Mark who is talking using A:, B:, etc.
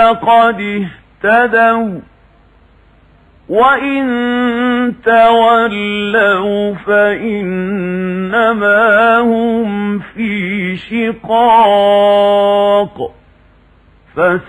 A: قد اهتدوا وإن تولوا فإنما هم في شقاق